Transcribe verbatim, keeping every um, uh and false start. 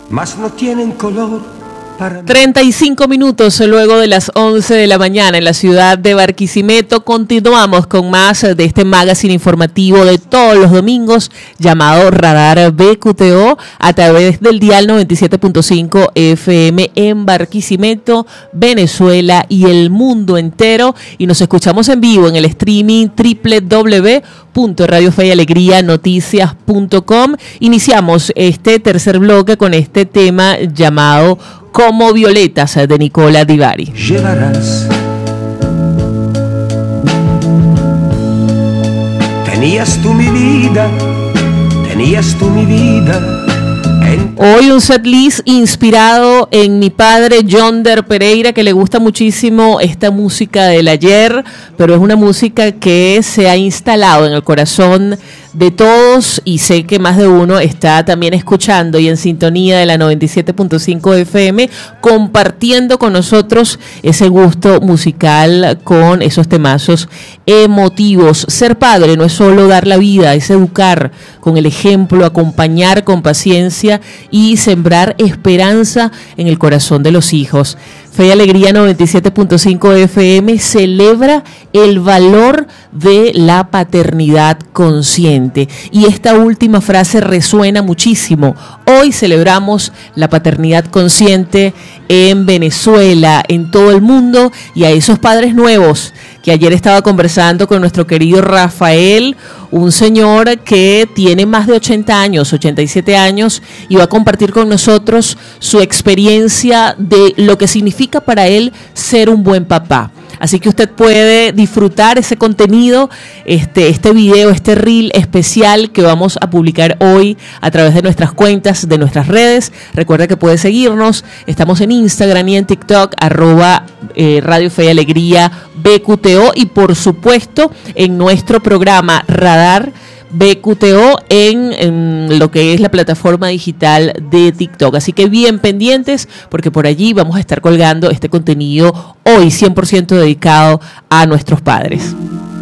mas no tienen color. treinta y cinco minutos luego de las once de la mañana en la ciudad de Barquisimeto. Continuamos con más de este magazine informativo de todos los domingos llamado Radar B Q T O a través del dial noventa y siete punto cinco F M en Barquisimeto, Venezuela y el mundo entero. Y nos escuchamos en vivo en el streaming doble u doble u doble u punto radio fe y alegría noticias punto com. Iniciamos este tercer bloque con este tema llamado Como Violetas de Nicola Di Bari. Llevarás. Tenías tú mi vida, tenías tú mi vida. Hoy un setlist inspirado en mi padre Yonder Pereira, que le gusta muchísimo esta música del ayer, pero es una música que se ha instalado en el corazón de todos y sé que más de uno está también escuchando y en sintonía de la noventa y siete punto cinco F M, compartiendo con nosotros ese gusto musical con esos temazos emotivos. Ser padre no es solo dar la vida, es educar con el ejemplo, acompañar con paciencia y sembrar esperanza en el corazón de los hijos. Fe y Alegría noventa y siete punto cinco F M celebra el valor de la paternidad consciente. Y esta última frase resuena muchísimo. Hoy celebramos la paternidad consciente en Venezuela, en todo el mundo, y a esos padres nuevos que ayer estaba conversando con nuestro querido Rafael, un señor que tiene más de ochenta años, ochenta y siete años, y va a compartir con nosotros su experiencia de lo que significa para él ser un buen papá. Así que usted puede disfrutar ese contenido, este, este video, este reel especial que vamos a publicar hoy a través de nuestras cuentas, de nuestras redes. Recuerda que puede seguirnos, estamos en Instagram y en TikTok, arroba eh, Radio Fe y Alegría B Q T O, y por supuesto en nuestro programa Radar B Q T O en, en lo que es la plataforma digital de TikTok. Así que bien pendientes, porque por allí vamos a estar colgando este contenido hoy cien por ciento dedicado a nuestros padres.